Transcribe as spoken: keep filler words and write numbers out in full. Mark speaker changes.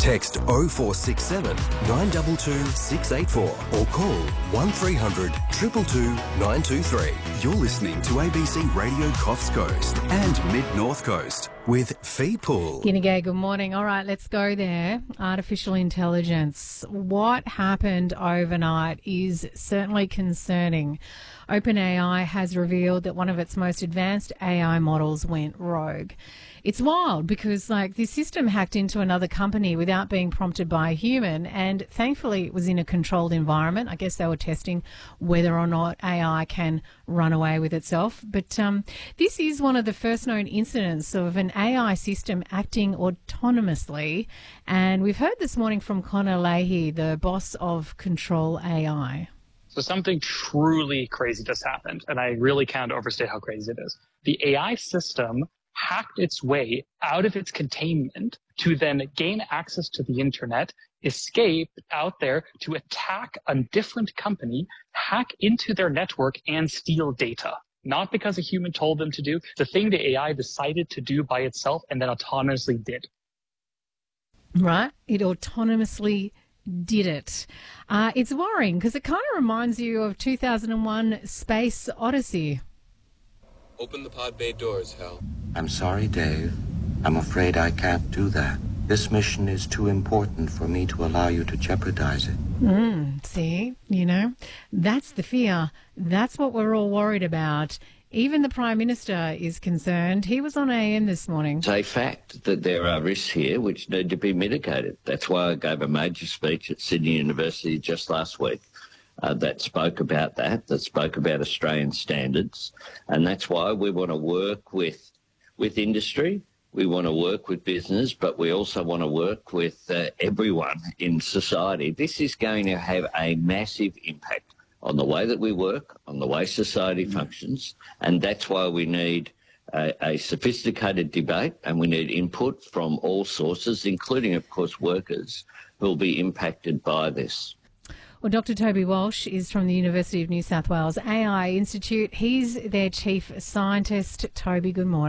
Speaker 1: Text oh four six seven, nine two two, six eight four or call one three hundred, two two two, nine two three. You're listening to A B C Radio Coffs Coast and Mid-North Coast with Fee Pool.
Speaker 2: Guinea, good morning. All right, let's go there. Artificial intelligence. What happened overnight is certainly concerning. OpenAI has revealed that one of its most advanced A I models went rogue. It's wild because, like, this system hacked into another company without being prompted by a human, and thankfully it was in a controlled environment. I guess they were testing whether or not A I can run away with itself. But um, this is one of the first known incidents of an A I system acting autonomously, and we've heard this morning from Connor Leahy, the boss of Control A I.
Speaker 3: So something truly crazy just happened, and I really can't overstate how crazy it is. The A I system hacked its way out of its containment to then gain access to the internet, escape out there to attack a different company, hack into their network, and steal data. Not because a human told them to do, the thing the A I decided to do by itself and then autonomously did.
Speaker 2: Right? It autonomously did it. Uh, it's worrying because it kind of reminds you of two thousand one Space Odyssey.
Speaker 4: Open the pod bay doors, Hal.
Speaker 5: I'm sorry, Dave. I'm afraid I can't do that. This mission is too important for me to allow you to jeopardize it.
Speaker 2: Mm, see, you know, that's the fear. That's what we're all worried about. Even the Prime Minister is concerned. He was on A M this morning.
Speaker 6: It's a fact that there are risks here which need to be mitigated. That's why I gave a major speech at Sydney University just last week uh, that spoke about that, that spoke about Australian standards. And that's why we want to work with, with industry. We want to work with business, but we also want to work with uh, everyone in society. This is going to have a massive impact on the way that we work, on the way society functions, and that's why we need a, a sophisticated debate and we need input from all sources, including, of course, workers who will be impacted by this.
Speaker 2: Well, Doctor Toby Walsh is from the University of New South Wales A I Institute. He's their chief scientist. Toby, good morning.